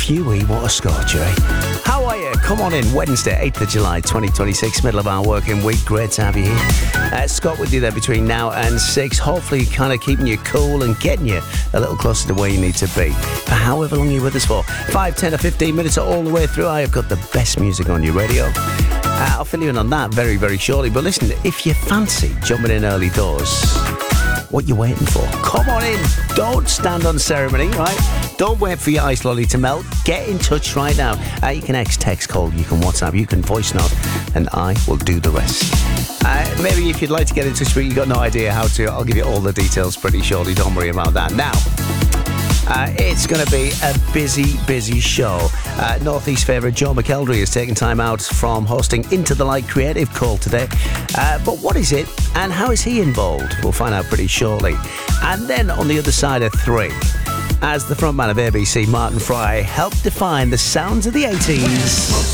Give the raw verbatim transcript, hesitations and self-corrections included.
Huey, what a scorcher, eh? How are you? Come on in. Wednesday, eighth of July, twenty twenty-six, middle of our working week. Great to have you here. Uh, Scott with you there between now and six. Hopefully kind of keeping you cool and getting you a little closer to where you need to be. For however long you're with us for. five, ten or fifteen minutes or all the way through. I have got the best music on your radio. Uh, I'll fill you in on that very, very shortly. But listen, if you fancy jumping in early doors, what you waiting for? Come on in. Don't stand on ceremony, right? Don't wait for your ice lolly to melt. Get in touch right now. Uh, you can X, text, call, you can WhatsApp, you can voice note, and I will do the rest. Uh, maybe if you'd like to get in touch, but you've got no idea how to, I'll give you all the details pretty shortly. Don't worry about that. Now, Uh, it's going to be a busy, busy show. Uh, Northeast favourite Joe McElderry is taking time out from hosting Into the Light Creative Call today. Uh, but what is it and how is he involved? We'll find out pretty shortly. And then on the other side of three, as the frontman of A B C, Martin Fry, helped define the sounds of the eighties.